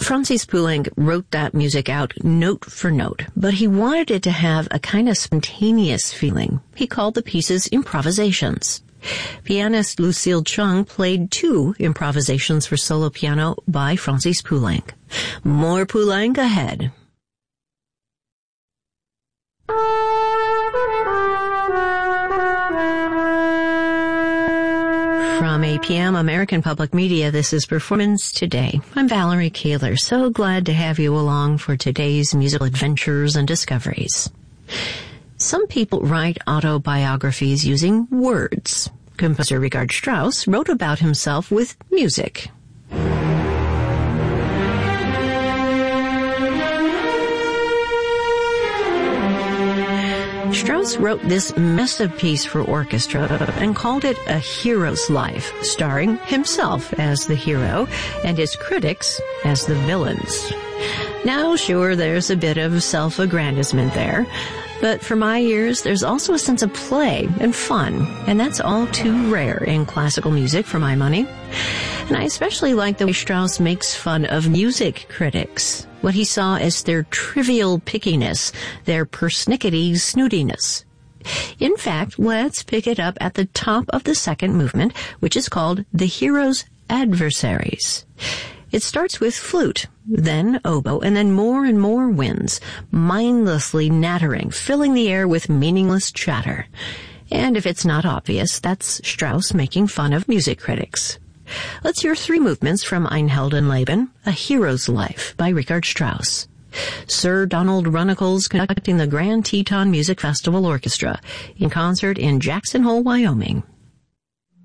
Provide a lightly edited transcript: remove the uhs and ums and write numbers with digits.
Francis Poulenc wrote that music out note for note, but he wanted it to have a kind of spontaneous feeling. He called the pieces improvisations. Pianist Lucille Chung played 2 improvisations for solo piano by Francis Poulenc. More Poulenc ahead. From APM, American Public Media, this is Performance Today. I'm Valerie Kaler. So glad to have you along for today's musical adventures and discoveries. Some people write autobiographies using words. Composer Richard Strauss wrote about himself with music. Strauss wrote this massive piece for orchestra and called it A Hero's Life, starring himself as the hero and his critics as the villains. Now, sure, there's a bit of self-aggrandizement there, but for my ears, there's also a sense of play and fun, and that's all too rare in classical music for my money. And I especially like the way Strauss makes fun of music critics, what he saw as their trivial pickiness, their persnickety snootiness. In fact, let's pick it up at the top of the second movement, which is called The Hero's Adversaries. It starts with flute, then oboe, and then more and more winds, mindlessly nattering, filling the air with meaningless chatter. And if it's not obvious, that's Strauss making fun of music critics. Let's hear 3 movements from Ein Held ein Leben, A Hero's Life by Richard Strauss. Sir Donald Runnicles conducting the Grand Teton Music Festival Orchestra in concert in Jackson Hole, Wyoming.